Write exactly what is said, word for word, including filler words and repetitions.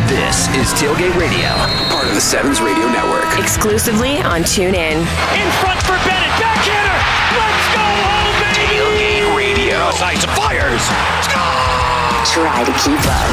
This is Tailgate Radio, part of the Sevens Radio Network. Exclusively on TuneIn. In front for Bennett, backhander. Let's go home, baby. Tailgate Radio. Sights fires. Score! Try to keep up.